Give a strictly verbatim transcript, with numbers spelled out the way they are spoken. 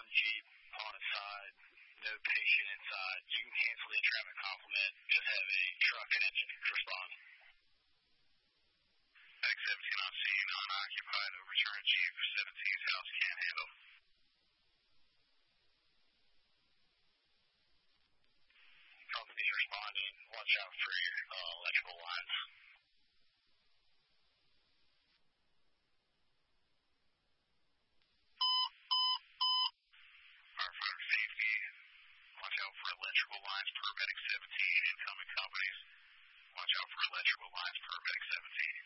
one Jeep on its side, no patient inside. You can cancel the entrapment complement, just have a truck and engine respond. Medic seventeen on scene, unoccupied, overturned Jeep, seventeen's house can't handle. Company's responding, watch out for your uh, electrical lines. Firefighter safety, watch out for electrical lines per Medic seventeen, incoming companies. Watch out for electrical lines per Medic seventeen.